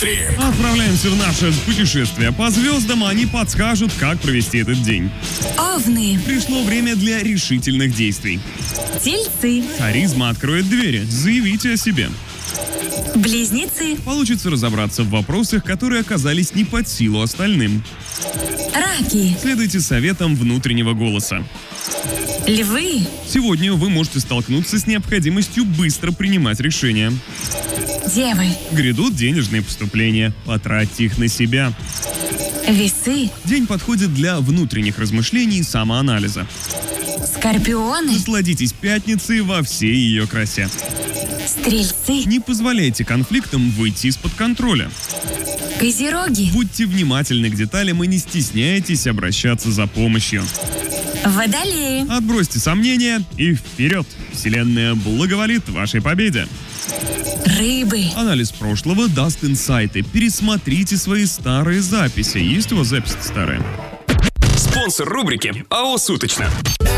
Смотрим. Отправляемся в наше путешествие по звездам, они подскажут, как провести этот день. Овны. Пришло время для решительных действий. Тельцы. Харизма откроет двери, заявите о себе. Близнецы. Получится разобраться в вопросах, которые оказались не под силу остальным. Раки. Следуйте советам внутреннего голоса. Львы. Сегодня вы можете столкнуться с необходимостью быстро принимать решения. Девы. Грядут денежные поступления, потратьте их на себя. Весы. День подходит для внутренних размышлений и самоанализа. Скорпионы. Насладитесь пятницей во всей ее красе. Стрельцы. Не позволяйте конфликтам выйти из-под контроля. Козероги. Будьте внимательны к деталям и не стесняйтесь обращаться за помощью. Водолеи. Отбросьте сомнения и вперед! Вселенная благоволит вашей победе. Рыбы. Анализ прошлого даст инсайты. Пересмотрите свои старые записи. Есть у вас записи старые? Спонсор рубрики АО «Суточно».